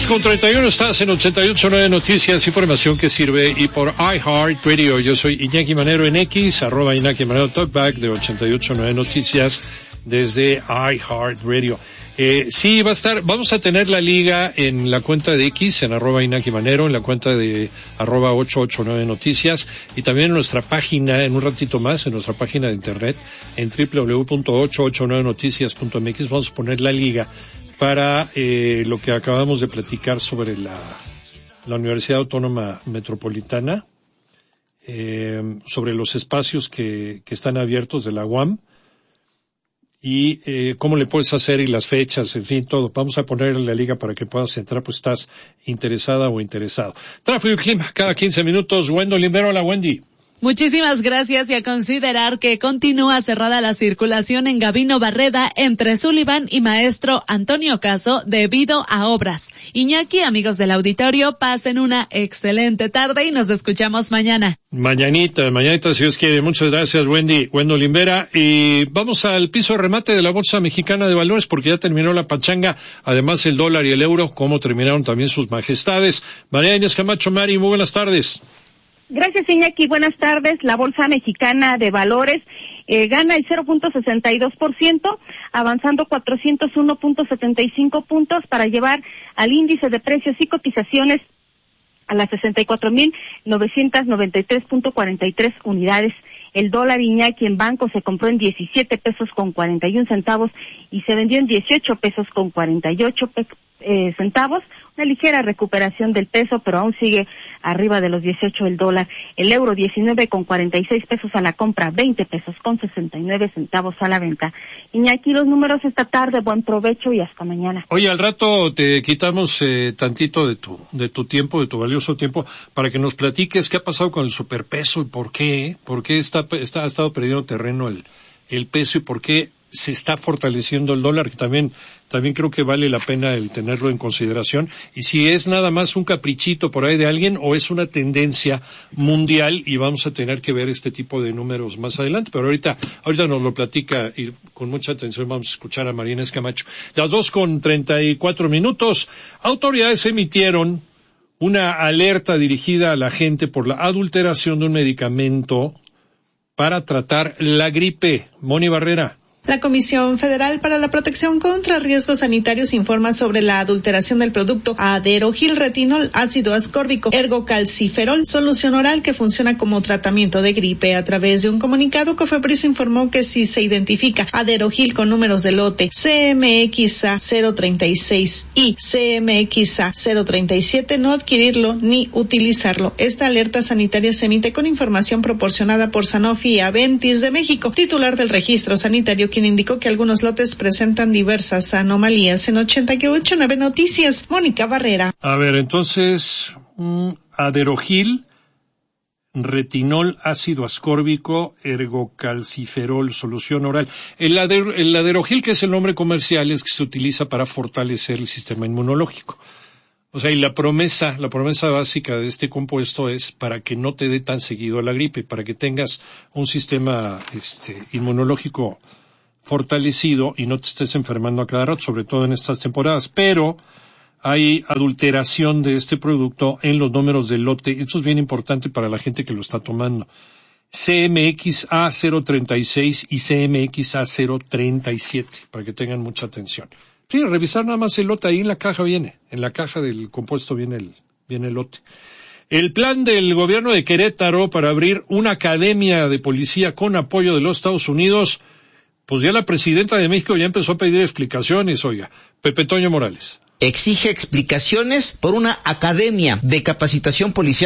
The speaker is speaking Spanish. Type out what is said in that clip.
2:31, estás en 88.9 Noticias, información que sirve, y por iHeartRadio. Yo soy Iñaki Manero en X, @Iñaki Manero Talkback de 88.9 Noticias desde iHeartRadio. Sí, vamos a tener la liga en la cuenta de X, en @Iñaki Manero, en la cuenta de @889 Noticias, y también en nuestra página, en un ratito más, en nuestra página de internet, en www.889noticias.mx. Vamos a poner la liga para lo que acabamos de platicar sobre la Universidad Autónoma Metropolitana, sobre los espacios que están abiertos de la UAM, y cómo le puedes hacer, y las fechas, en fin, todo. Vamos a poner la liga para que puedas entrar, pues estás interesada o interesado. Tráfico y clima cada 15 minutos. Wendell Limbero, hola Wendy. Muchísimas gracias, y a considerar que continúa cerrada la circulación en Gabino Barreda entre Sullivan y Maestro Antonio Caso debido a obras. Iñaki, amigos del auditorio, pasen una excelente tarde y nos escuchamos mañana. Mañanita, si Dios quiere. Muchas gracias, Wendy. Wendell Limbera. Y vamos al piso de remate de la Bolsa Mexicana de Valores, porque ya terminó la pachanga. Además, el dólar y el euro, como terminaron también sus majestades. María Inés Camacho, Mari, muy buenas tardes. Gracias, Iñaki. Buenas tardes. La Bolsa Mexicana de Valores gana el 0.62%, avanzando 401.75 puntos para llevar al índice de precios y cotizaciones a las 64,993.43 unidades. El dólar, Iñaki, en banco se compró en 17 pesos con 41 centavos y se vendió en 18 pesos con 48 centavos. Una ligera recuperación del peso, pero aún sigue arriba de los 18 el dólar. El euro, 19 con 46 pesos a la compra, 20 pesos con 69 centavos a la venta. Iñaki, los números esta tarde, buen provecho y hasta mañana. Oye, al rato te quitamos tantito de tu tiempo, de tu valioso tiempo, para que nos platiques qué ha pasado con el superpeso y por qué ha estado perdiendo terreno el peso, y por qué se está fortaleciendo el dólar, que también creo que vale la pena el tenerlo en consideración, y si es nada más un caprichito por ahí de alguien o es una tendencia mundial, y vamos a tener que ver este tipo de números más adelante. Pero ahorita nos lo platica, y con mucha atención vamos a escuchar a María Inés Camacho. Las 2:34. Autoridades emitieron una alerta dirigida a la gente por la adulteración de un medicamento para tratar la gripe. Moni Barrera. La Comisión Federal para la Protección contra Riesgos Sanitarios informa sobre la adulteración del producto Aderogil Retinol ácido ascórbico ergocalciferol, solución oral que funciona como tratamiento de gripe. A través de un comunicado, Cofepris informó que si se identifica Aderogil con números de lote CMXA 036 y CMXA 037, no adquirirlo ni utilizarlo. Esta alerta sanitaria se emite con información proporcionada por Sanofi y Aventis de México, titular del registro sanitario, quien indicó que algunos lotes presentan diversas anomalías. En 88.9 Noticias, Mónica Barrera. A ver, entonces, Aderogil, retinol, ácido ascórbico, ergocalciferol, solución oral. El Aderogil, que es el nombre comercial, es que se utiliza para fortalecer el sistema inmunológico. O sea, y la promesa básica de este compuesto es para que no te dé tan seguido la gripe, para que tengas un sistema inmunológico fortalecido y no te estés enfermando a cada rato, sobre todo en estas temporadas. Pero hay adulteración de este producto en los números del lote. Esto es bien importante para la gente que lo está tomando. CMXA 036 y CMXA 037, para que tengan mucha atención. Sí, revisar nada más el lote, ahí en la caja del compuesto viene el lote. El plan del gobierno de Querétaro para abrir una academia de policía con apoyo de los Estados Unidos, pues ya la presidenta de México ya empezó a pedir explicaciones, oiga. Pepe Toño Morales. Exige explicaciones por una academia de capacitación policial